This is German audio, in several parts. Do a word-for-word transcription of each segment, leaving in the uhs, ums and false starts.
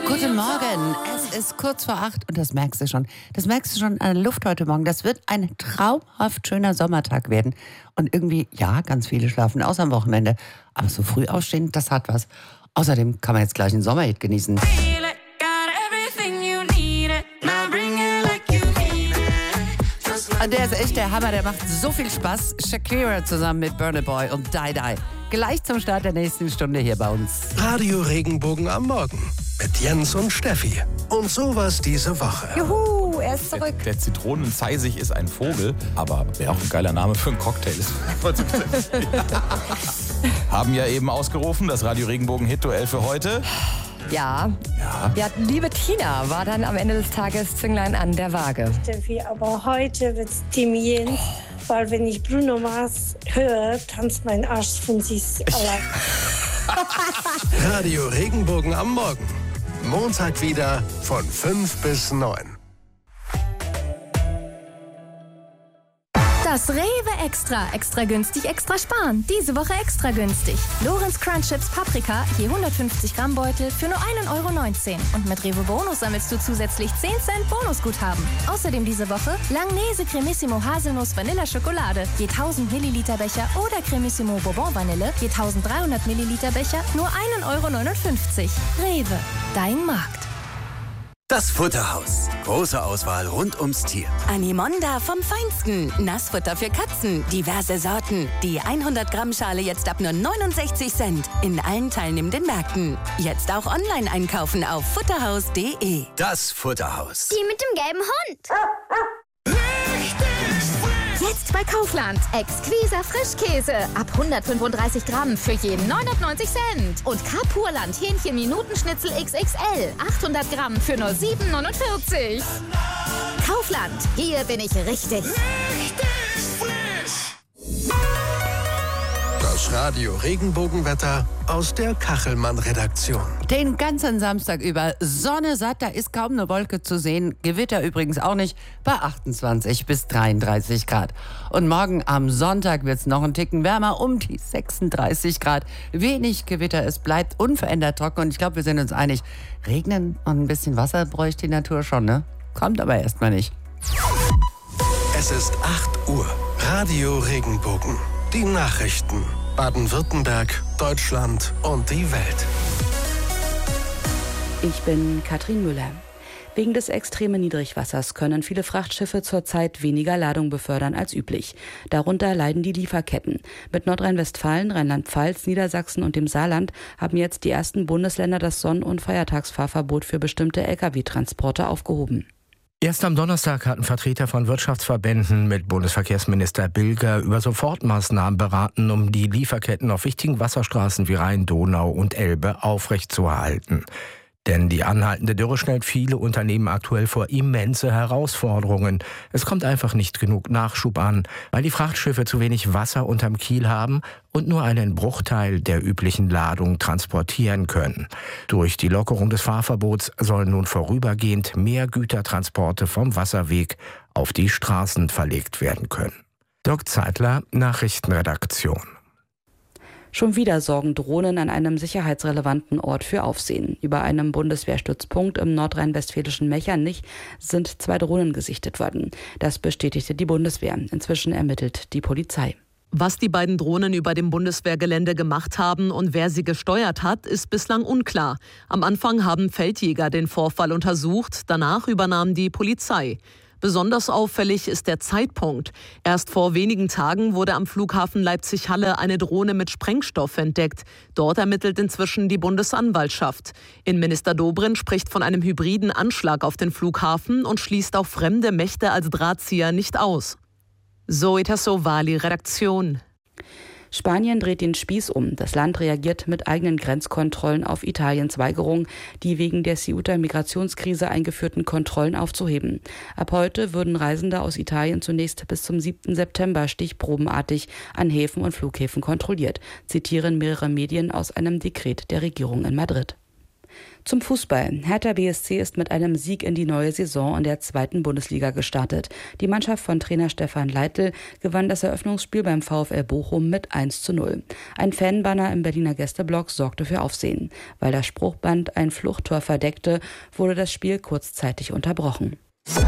Guten Morgen, es ist kurz vor acht und das merkst du schon. Das merkst du schon an der Luft heute Morgen. Das wird ein traumhaft schöner Sommertag werden. Und irgendwie, ja, ganz viele schlafen aus am Wochenende. Aber so früh aufstehen, das hat was. Außerdem kann man jetzt gleich einen Sommerhit genießen. Der ist echt der Hammer, der macht so viel Spaß. Shakira zusammen mit Burna Boy und Die Die. Gleich zum Start der nächsten Stunde hier bei uns. Radio Regenbogen am Morgen mit Jens und Steffi. Und sowas diese Woche. Juhu, er ist zurück. Der, der Zitronenzeisig ist ein Vogel, aber wäre auch ein geiler Name für einen Cocktail. Haben ja eben ausgerufen, das Radio Regenbogen Hit-Duell für heute. Ja. Ja. ja, liebe Tina war dann am Ende des Tages Zünglein an der Waage. Steffi, aber heute wird's Team Jens, weil wenn ich Bruno Mars höre, tanzt mein Arsch von sich allein. Radio Regenbogen am Morgen. Montag wieder von fünf bis neun. Das Rewe Extra. Extra günstig, extra sparen. Diese Woche extra günstig. Lorenz Crunch Chips Paprika, je hundertfünfzig Gramm Beutel für nur ein Euro neunzehn. Und mit Rewe Bonus sammelst du zusätzlich zehn Cent Bonusguthaben. Außerdem diese Woche Langnese Cremissimo Haselnuss Vanilla Schokolade, je tausend Milliliter Becher oder Cremissimo Bourbon Vanille, je dreizehnhundert Milliliter Becher, nur ein Euro neunundfünfzig. Rewe, dein Markt. Das Futterhaus. Große Auswahl rund ums Tier. Animonda vom Feinsten. Nassfutter für Katzen. Diverse Sorten. Die hundert Gramm Schale jetzt ab nur neunundsechzig Cent. In allen teilnehmenden Märkten. Jetzt auch online einkaufen auf futterhaus punkt de. Das Futterhaus. Die mit dem gelben Hund. Jetzt bei Kaufland. Exquisa Frischkäse. Ab hundertfünfunddreißig Gramm für jeden neunundneunzig Cent. Und Kapurland Hähnchen Minutenschnitzel X X L. achthundert Gramm für nur sieben neunundvierzig. Kaufland. Hier bin ich richtig. Das Radio Regenbogenwetter aus der Kachelmann-Redaktion. Den ganzen Samstag über Sonne satt, da ist kaum eine Wolke zu sehen. Gewitter übrigens auch nicht, bei achtundzwanzig bis dreiunddreißig Grad. Und morgen am Sonntag wird es noch einen Ticken wärmer, um die sechsunddreißig Grad. Wenig Gewitter, es bleibt unverändert trocken und ich glaube, wir sind uns einig, regnen und ein bisschen Wasser bräuchte die Natur schon, ne? Kommt aber erstmal nicht. Es ist acht Uhr. Radio Regenbogen. Die Nachrichten. Baden-Württemberg, Deutschland und die Welt. Ich bin Katrin Müller. Wegen des extremen Niedrigwassers können viele Frachtschiffe zurzeit weniger Ladung befördern als üblich. Darunter leiden die Lieferketten. Mit Nordrhein-Westfalen, Rheinland-Pfalz, Niedersachsen und dem Saarland haben jetzt die ersten Bundesländer das Sonn- und Feiertagsfahrverbot für bestimmte L K W-Transporte aufgehoben. Erst am Donnerstag hatten Vertreter von Wirtschaftsverbänden mit Bundesverkehrsminister Bilger über Sofortmaßnahmen beraten, um die Lieferketten auf wichtigen Wasserstraßen wie Rhein, Donau und Elbe aufrechtzuerhalten. Denn die anhaltende Dürre stellt viele Unternehmen aktuell vor immense Herausforderungen. Es kommt einfach nicht genug Nachschub an, weil die Frachtschiffe zu wenig Wasser unterm Kiel haben und nur einen Bruchteil der üblichen Ladung transportieren können. Durch die Lockerung des Fahrverbots sollen nun vorübergehend mehr Gütertransporte vom Wasserweg auf die Straßen verlegt werden können. Dirk Zeitler, Nachrichtenredaktion. Schon wieder sorgen Drohnen an einem sicherheitsrelevanten Ort für Aufsehen. Über einem Bundeswehrstützpunkt im nordrhein-westfälischen Mechernich sind zwei Drohnen gesichtet worden. Das bestätigte die Bundeswehr. Inzwischen ermittelt die Polizei. Was die beiden Drohnen über dem Bundeswehrgelände gemacht haben und wer sie gesteuert hat, ist bislang unklar. Am Anfang haben Feldjäger den Vorfall untersucht, danach übernahm die Polizei. Besonders auffällig ist der Zeitpunkt. Erst vor wenigen Tagen wurde am Flughafen Leipzig-Halle eine Drohne mit Sprengstoff entdeckt. Dort ermittelt inzwischen die Bundesanwaltschaft. Innenminister Dobrindt spricht von einem hybriden Anschlag auf den Flughafen und schließt auch fremde Mächte als Drahtzieher nicht aus. Zoe Tassovali, Redaktion. Spanien dreht den Spieß um. Das Land reagiert mit eigenen Grenzkontrollen auf Italiens Weigerung, die wegen der Ceuta-Migrationskrise eingeführten Kontrollen aufzuheben. Ab heute würden Reisende aus Italien zunächst bis zum siebten September stichprobenartig an Häfen und Flughäfen kontrolliert, zitieren mehrere Medien aus einem Dekret der Regierung in Madrid. Zum Fußball. Hertha B S C ist mit einem Sieg in die neue Saison in der zweiten Bundesliga gestartet. Die Mannschaft von Trainer Stefan Leitl gewann das Eröffnungsspiel beim VfL Bochum mit eins zu null. Ein Fanbanner im Berliner Gästeblock sorgte für Aufsehen. Weil das Spruchband ein Fluchttor verdeckte, wurde das Spiel kurzzeitig unterbrochen.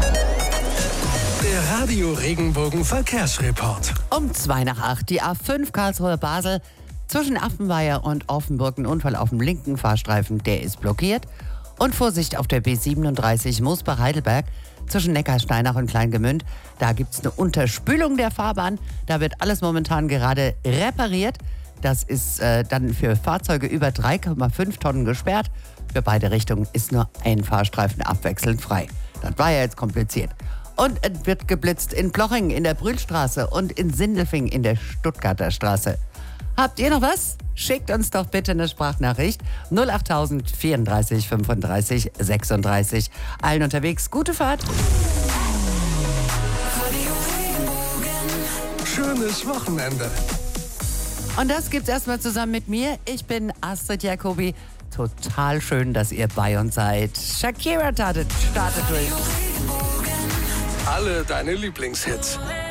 Der Radio Regenbogen Verkehrsreport. Um zwei nach acht, die A fünf Karlsruhe-Basel. Zwischen Affenweier und Offenburg ein Unfall auf dem linken Fahrstreifen, der ist blockiert. Und Vorsicht auf der B siebenunddreißig Moosbach-Heidelberg zwischen Neckarsteinach und Kleingemünd. Da gibt es eine Unterspülung der Fahrbahn. Da wird alles momentan gerade repariert. Das ist äh, dann für Fahrzeuge über drei Komma fünf Tonnen gesperrt. Für beide Richtungen ist nur ein Fahrstreifen abwechselnd frei. Das war ja jetzt kompliziert. Und es wird geblitzt in Ploching in der Brühlstraße und in Sindelfing in der Stuttgarter Straße. Habt ihr noch was? Schickt uns doch bitte eine Sprachnachricht. null achttausend vierunddreißig fünfunddreißig sechsunddreißig. Allen unterwegs, gute Fahrt. Schönes Wochenende. Und das gibt's erstmal zusammen mit mir. Ich bin Astrid Jacobi. Total schön, dass ihr bei uns seid. Shakira startet, startet durch. Alle deine Lieblingshits.